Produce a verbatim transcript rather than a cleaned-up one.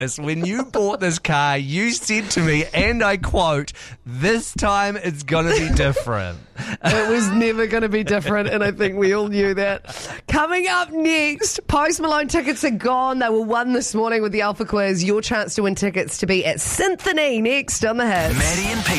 When you bought this car, you said to me, and I quote, this time it's going to be different. It was never going to be different, and I think we all knew that. Coming up next, Post Malone tickets are gone. They were won this morning with the Alpha Quiz. Your chance to win tickets to be at Symphony next on The Hits. Maddie and Pete.